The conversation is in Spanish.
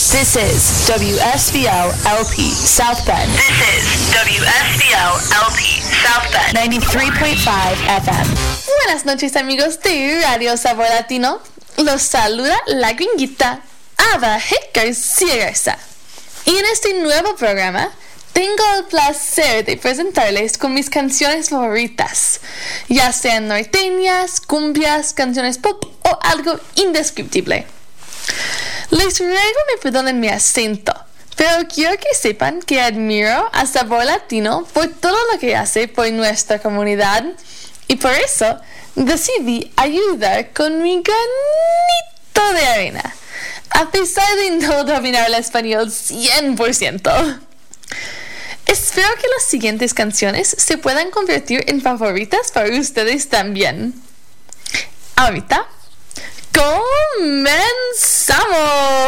This is WSBL LP South Bend. This is WSBL LP South Bend 93.5 FM. Buenas noches, amigos de Radio Sabor Latino. Los saluda la gringuita Ava García Garza. Y en este nuevo programa tengo el placer de presentarles con mis canciones favoritas, ya sean norteñas, cumbias, canciones pop o algo indescriptible. Les ruego me perdonen mi acento, pero quiero que sepan que admiro a Sabor Latino por todo lo que hace por nuestra comunidad y por eso decidí ayudar con mi granito de arena, a pesar de no dominar el español 100%. Espero que las siguientes canciones se puedan convertir en favoritas para ustedes también. Ahorita, ¡comenzamos!